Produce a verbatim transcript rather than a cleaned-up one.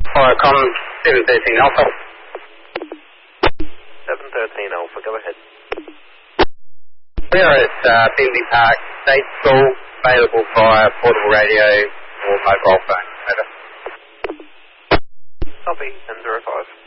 Firecom seven thirteen Alpha. seven thirteen Alpha, go ahead. We are at uh, Bentley Park State School, available via portable radio or mobile phone. Over. Copy, ten zero five.